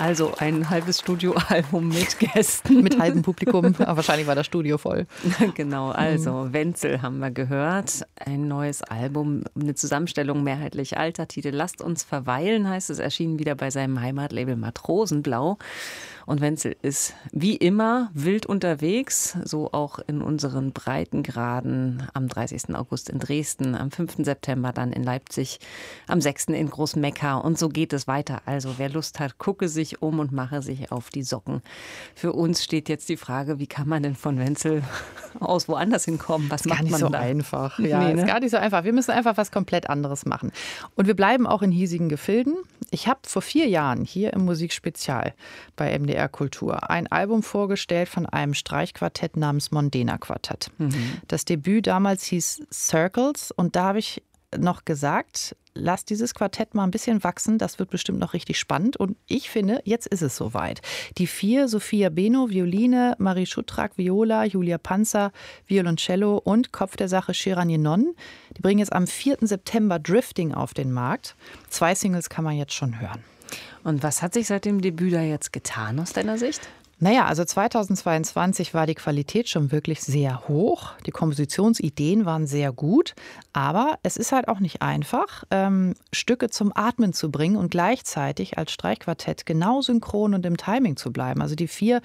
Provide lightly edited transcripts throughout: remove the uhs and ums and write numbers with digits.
Also ein halbes Studioalbum mit Gästen. Mit halbem Publikum, aber wahrscheinlich war das Studio voll. Genau, also Wenzel haben wir gehört. Ein neues Album, eine Zusammenstellung mehrheitlich alter Titel. Lasst uns verweilen, heißt es, erschienen wieder bei seinem Heimatlabel Matrosenblau. Und Wenzel ist wie immer wild unterwegs, so auch in unseren Breitengraden am 30. August in Dresden, am 5. September dann in Leipzig, am 6. in Großmekka und so geht es weiter. Also wer Lust hat, gucke sich um und mache sich auf die Socken. Für uns steht jetzt die Frage, wie kann man denn von Wenzel aus woanders hinkommen? Was macht man da? Gar nicht so einfach. Ja, Nee, ne? Ist gar nicht so einfach. Wir müssen einfach was komplett anderes machen. Und wir bleiben auch in hiesigen Gefilden. Ich habe vor 4 Jahren hier im Musikspezial bei MDR Kultur ein Album vorgestellt von einem Streichquartett namens Mondena Quartett. Das Debüt damals hieß Circles und da habe ich noch gesagt, lass dieses Quartett mal ein bisschen wachsen, das wird bestimmt noch richtig spannend. Und ich finde, jetzt ist es soweit. Die 4, Sophia Beno, Violine, Marie Schuttrak, Viola, Julia Panzer, Violoncello und Kopf der Sache Sheeran Yenon. Die bringen jetzt am 4. September Drifting auf den Markt. 2 Singles kann man jetzt schon hören. Und was hat sich seit dem Debüt da jetzt getan aus deiner Sicht? Naja, also 2022 war die Qualität schon wirklich sehr hoch. Die Kompositionsideen waren sehr gut. Aber es ist halt auch nicht einfach, Stücke zum Atmen zu bringen und gleichzeitig als Streichquartett genau synchron und im Timing zu bleiben. Also die 4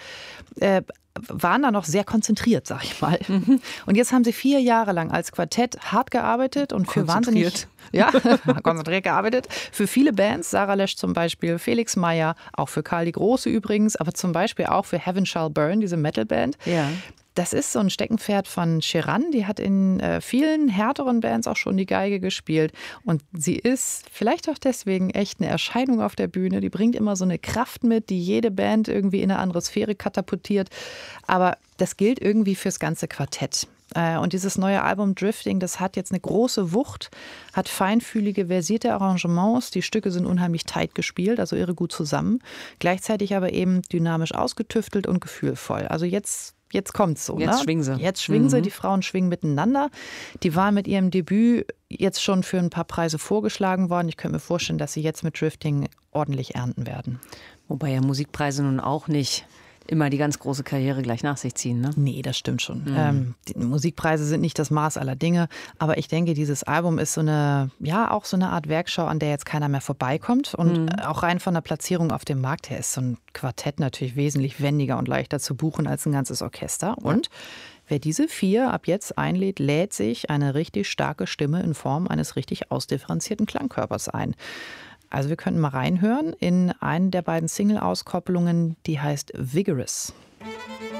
waren da noch sehr konzentriert, sag ich mal. Und jetzt haben sie 4 Jahre lang als Quartett hart gearbeitet und für wahnsinnig konzentriert gearbeitet. Für viele Bands, Sarah Lesch zum Beispiel, Felix Meyer, auch für Karl die Große übrigens, aber zum Beispiel auch für Heaven Shall Burn, diese Metalband. Ja. Das ist so ein Steckenpferd von Sheeran. Die hat in vielen härteren Bands auch schon die Geige gespielt. Und sie ist vielleicht auch deswegen echt eine Erscheinung auf der Bühne. Die bringt immer so eine Kraft mit, die jede Band irgendwie in eine andere Sphäre katapultiert. Aber das gilt irgendwie fürs ganze Quartett. Und dieses neue Album Drifting, das hat jetzt eine große Wucht, hat feinfühlige, versierte Arrangements. Die Stücke sind unheimlich tight gespielt, also irre gut zusammen. Gleichzeitig aber eben dynamisch ausgetüftelt und gefühlvoll. Also jetzt kommt's so. Jetzt ne? schwingen sie. Jetzt schwingen sie, die Frauen schwingen miteinander. Die waren mit ihrem Debüt jetzt schon für ein paar Preise vorgeschlagen worden. Ich könnte mir vorstellen, dass sie jetzt mit Drifting ordentlich ernten werden. Wobei ja Musikpreise nun auch nicht immer die ganz große Karriere gleich nach sich ziehen, ne? Nee, das stimmt schon. Die Musikpreise sind nicht das Maß aller Dinge, aber ich denke, dieses Album ist so eine Art Werkschau, an der jetzt keiner mehr vorbeikommt. Und auch rein von der Platzierung auf dem Markt her ist so ein Quartett natürlich wesentlich wendiger und leichter zu buchen als ein ganzes Orchester. Und wer diese 4 ab jetzt einlädt, lädt sich eine richtig starke Stimme in Form eines richtig ausdifferenzierten Klangkörpers ein. Also wir könnten mal reinhören in einen der beiden Single-Auskopplungen, die heißt Vigorous.